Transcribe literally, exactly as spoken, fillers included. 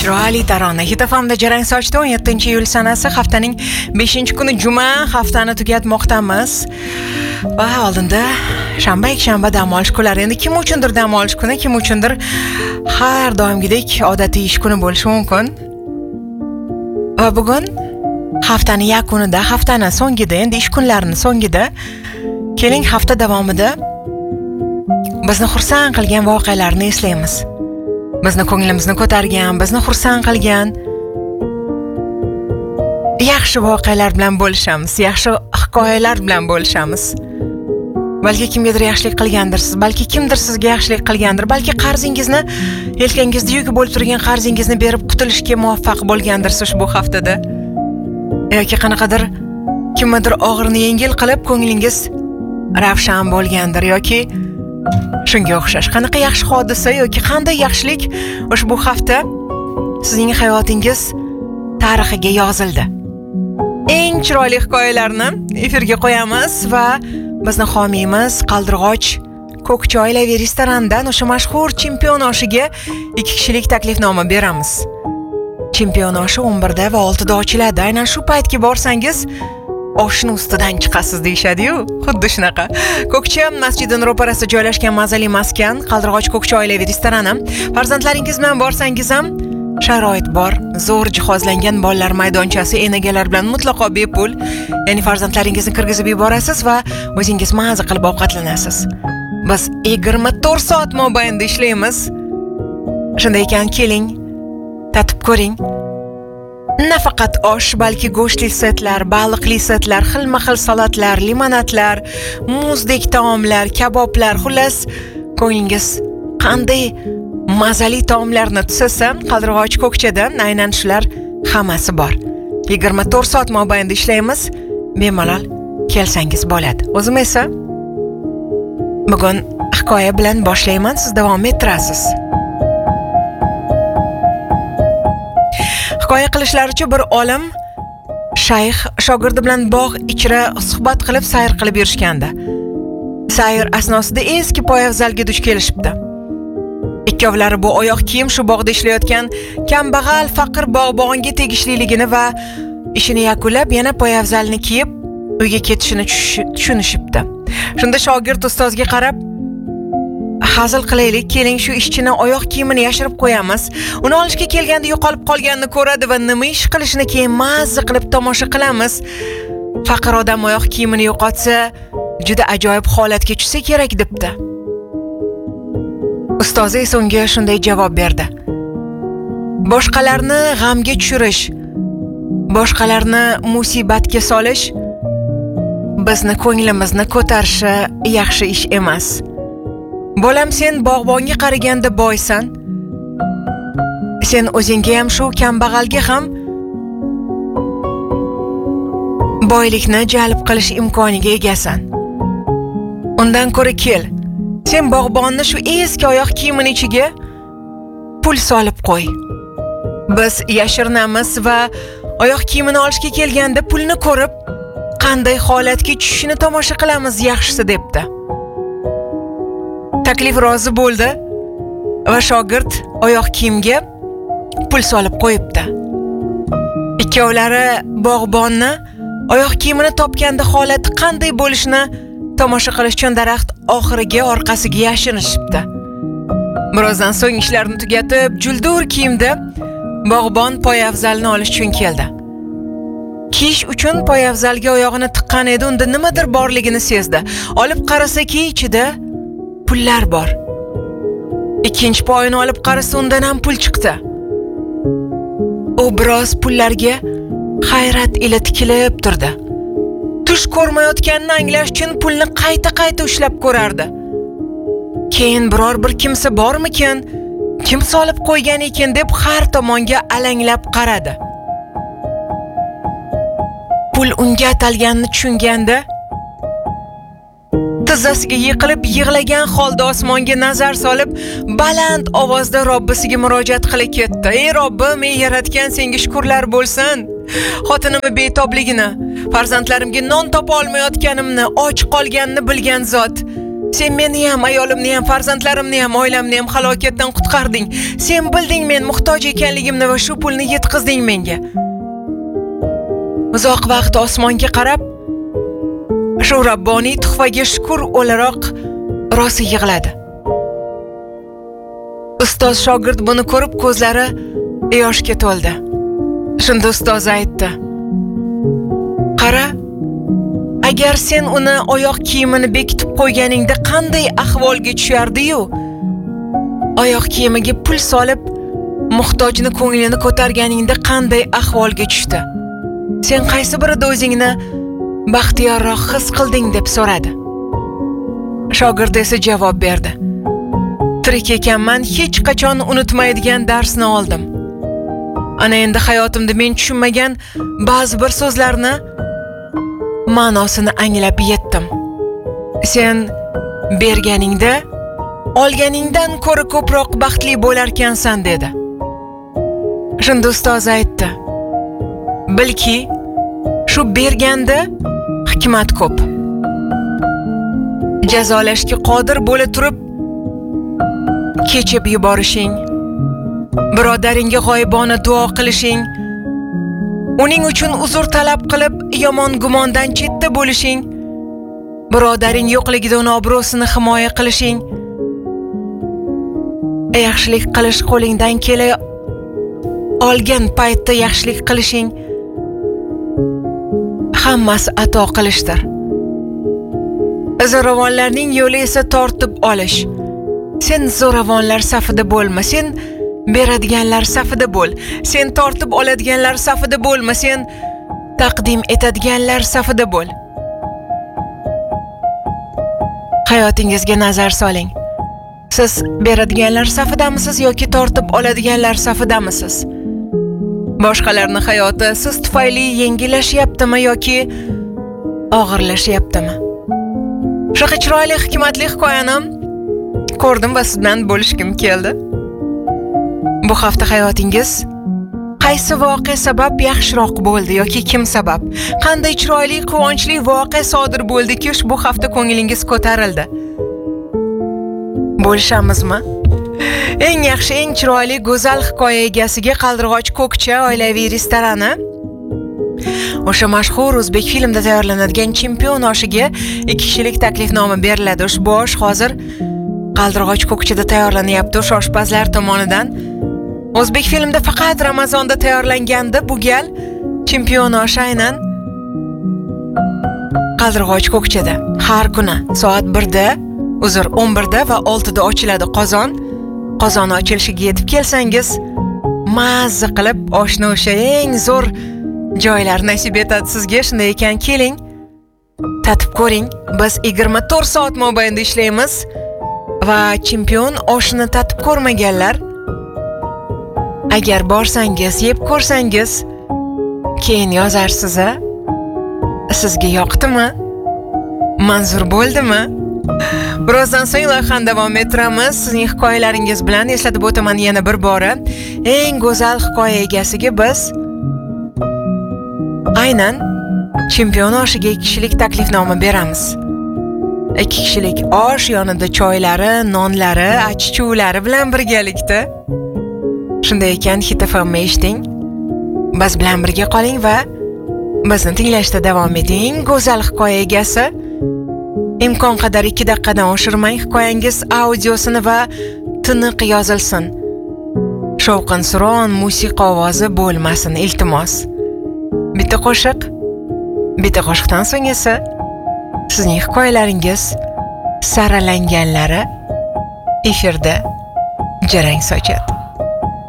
Chiroyli tarona. Hit F M'da jarang sochdi o'n yettinchi iyul sanasi haftaning beshinchi kuni juma, haftani tugatmoqdamiz. Va oldinda shanba, yakshanba dam olish kunlari. Endi kim uchundir dam olish kuni, kim uchundir har doimgidek odatiy ish kuni bo'lishi mumkin. Va bugun haftaning yakunida, haftaning so'ngida, endi ish kunlarining so'ngida keling hafta davomida bizni xursand qilgan voqealarni eslaymiz. Bizni ko'nglimizni ko'targan, bizni xursand qilgan yaxshi voqealar bilan bo'lishamiz, yaxshi hikoyalar bilan bo'lishamiz. Balki kimgadir yaxshilik qilgandirsiz, balki kimdir sizga yaxshilik qilgandir, balki qarzingizni, yelkangizda yuki bo'lib turgan qarzingizni berib qutulishga muvaffaq bo'lgandirsiz ushbu haftada. Yoki qanaqadir kimdir og'irni yengil qilib ko'nglingiz ravshan bo'lgandir yoki shunga o'xshash qanaqa yaxshi hodisa yoki qanday yaxshilik ushbu hafta sizning hayotingiz tarixiga yozildi. Eng chiroyli hikoyalarni efirga qo'yamiz va bizni homiyimiz Qaldirg'och Ko'kchoylavi restoranidan o'sha mashhur chempion oshiga ikki kishilik taklifnoma beramiz. Chempion oshi o'n birda va oltida ochiladi. Aynan shu paytga borsangiz oshni ustidan chiqasiz deyshadi-yu. Xuddi shunaqa. Ko'kcha masjidining ro'parasida joylashgan mazali maskan Qaldirg'och Ko'kchoylavi restorani. Farzandlaringiz bilan borsangiz ham sharoit bor. Zo'r jihozlangan bolalar maydonchasi, enagalar bilan mutlaqo bepul. Ya'ni farzandlaringizni kirgizib yuborasiz va o'zingiz maza qilib ovqatlanasiz. Biz yigirma to'rt soat mobaynida ishlaymiz. Shunday ekan, keling, tatib ko'ring. Nafaqat osh, balki go'shtli setlar, baliqli setlar, xilma-xil salatlar, limonadlar, muzdek taomlar, kaboblar, xullas, ko'nglingiz qanday mazali taomlarni tusasa, Qaldirg'och Ko'kchadan aynan shular hammasi bor. yigirma to'rt soat mobaynida ishlaymiz. Bemalol kelsangiz bo'ladi. O'zim esa bugun hikoya bilan boshlayman, siz davom ettirasiz. Hikoya qilishlaricha bir olim shayx shogirdi bilan bog' ichra suhbat qilib sayr qilib yurishgandi. Sayr asnosida eski poyafzalga duch kelishibdi. Ikkovlari bu oyoq kiyim shu bog'da ishlayotgan kambag'al faqir bog'bonga tegishliligini va ishini yakunlab yana poyafzalni kiyib uyga ketishini tushunishibdi. Shunda shogird ustozga qarab, hazil qilaylik, keling shu ishchini oyoq kiyimini yashirib qo'yamiz. Uni olishga kelganda yo'qolib qolganini ko'radi va nima ish qilishini keyin mazza qilib tomosha qilamiz. Faqir odam oyoq kiyimini yo'qotsa, juda ajoyib holatga tushsa kerak debdi. Ustozi esa unga shunday javob berdi. Boshqalarni g'amga tushirish, boshqalarni musibatga solish bizni ko'nglimizni ko'tarishi yaxshi ish emas. Bolam, sen bog'bonga qaraganda boysan. Sen o'zingga ham shu kambag'alga ham boylikni jalb qilish imkoniga egasan. Undan ko'ra kel, sen bog'bonni shu eski oyoq kiyimini ichiga pul solib qo'y. Biz yashirinamiz va oyoq kiyimini olishga kelganda pulni ko'rib, qanday holatga tushishini tomosha qilamiz yaxshisi debdi. Taklif rozi bo'ldi va shogird oyoq kiyimga pul solib qo'yibdi. Ikkovlari bog'bonni oyoq kiyimini topganda holati qanday bo'lishini tomosha qilish uchun daraxt oxiriga orqasiga yashirinishibdi. Birozdan so'ng ishlarni tugatib, juldur kiyimda bog'bon poyafzalni olish uchun keldi. Kiyish uchun poyafzalga oyog'ini tiqqan edi, unda nimadir borligini sezdi. Olib qarasaki, ichida pullar bor. Ikkinchi poyini olib qarasa, undan ham pul chiqdi. U biroz pullarga hayrat ila tikilib turdi. Tush ko'rmayotganini anglash uchun pulni qayta-qayta ushlab ko'rardi. Keyin biror bir kimsa bormikin, kim solib qo'ygan ekan deb har tomonga alanglab qaradi. Pul unga atalganini tushunganda tizzasiga yiqilib yig'lagan holda osmonga nazar solib, baland ovozda Robbisiga murojaat qilib ketdi. Ey Robbim, ey yaratgan, senga shukrlar bo'lsin. Xotinimni betobligini, farzandlarimga non topa olmayotganimni, och qolganini bilgan zot, Sen meni ham, ayolimni ham, farzandlarimni ham, oilamni ham halokatdan qutqarding. Sen bilding men muhtoj ekanligimni va shu pulni yetqizding menga. Uzoq vaqt osmonga qarab, shu Rabboniy tuhfaga shukr o'laroq rosa yig'ladi. Ustoz shogird buni ko'rib ko'zlari yoshga to'ldi. Shunda ustoz aytdi: "Qara, agar sen uni oyoq kiyimini bekitib qo'yganingda qanday ahvolga tushardi-yu, oyoq kiyimiga pul solib muhtojni ko'nglini ko'targaningda qanday ahvolga tushdi? Sen qaysi birida o'zingni baxtiyorroq his qilding?" deb so'radi. Shogird esa javob berdi: "Tirik ekanman, hech qachon unutmaydigan darsni oldim. Ana endi hayotimda men tushunmagan ba'zi bir so'zlarni ma'nosini anglab yetdim. Sen berganingda olganingdan ko'ra ko'proq baxtli bo'larkansan" dedi. Shunda ustoz aytdi: "Bilki, shu berganda hikmat ko'p. Jazolashga qodir bo'la turib kechib yuborishing, birodaringga g'oyibona duo qilishing, uning uchun uzr talab qilib yomon gumondan chetda bo'lishing, birodaring yo'qligida uni obro'sini himoya qilishing, yaxshilik qilish qo'lingdan kela olgan paytda yaxshilik qilishing, hammasi ato qilishdir. Zo'ravonlarning yo'li esa tortib olish. Sen zo'ravonlar safida bo'lma, sen beradiganlar safida bo'l. Sen tortib oladiganlar safida bo'lma, sen taqdim etadiganlar safida bo'l." Hayotingizga nazar soling. Siz beradiganlar safidamisiz yoki tortib oladiganlar safidamisiz? Boshqalarning hayoti siz tufayli yengillashyaptimi yoki og'irlashyaptimi? Shunaqa chiroyli hikmatli hikoyani ko'rdim va siz bilan bo'lishkim keldi. Bu hafta hayotingiz qaysi voqea sabab yaxshiroq bo'ldi yoki kim sabab? Qanday chiroyli, quvonchli voqea sodir bo'ldiki, bu hafta ko'nglingiz ko'tarildi? Bo'lishamizmi? Eng yaxshi, eng chiroyli, go'zal hikoya egasiga Qaldirg'och Ko'kcha oilaviy restorani o'sha mashhur o'zbek filmida tayyorlanadigan chempion oshiga ikki kishilik taklifnoma beriladi. Ushbu osh hozir Qaldirg'och Ko'kchada tayyorlanyapti o'sha oshpazlar tomonidan. O'zbek filmida faqat Ramazonda tayyorlanganda, bu gal chempion oshi aynan Qaldirg'och Ko'kchada har kuni soat birda, uzr o'n birda va oltida ochiladi qozon. Qozon ochilishiga yetib kelsangiz, mazza qilib oshni o'sha eng zo'r joylar nasib etadi sizga. Shunday ekan, keling, tatib ko'ring. Biz yigirma to'rt soat mobaynida ishlaymiz va chempion oshini tatib ko'rmaganlar, agar borsangiz, yeb ko'rsangiz, keyin yozarsiz, a? Sizga yoqdimi? Manzur bo'ldimi? Birozdan so'ng loyihani davom ettiramiz. Sizning hikoyalaringiz bilan eslatib o'taman yana bir bora. Eng go'zal hikoya egasiga biz aynan chempion oshiga ikki kishilik taklifnoma beramiz. ikki kishilik osh yonida choylari, nonlari, achchuvlari bilan birgalikda. Shunday ekan, Hit F M eshiting. Biz bilan birga qoling va bizni tinglashda davom eting. Go'zal hikoya egasi. Imkon qadar ikki daqiqadan oshirmang. Hikoyangiz audiosini va tiniq yozilsin. Shovqin-suron, musiqa ovozi bo'lmasin, iltimos. Bitta qo'shiq, bitta qo'shiqdan so'ng esa sizning hikoyalaringiz saralanganlari efirda jarang sochadi.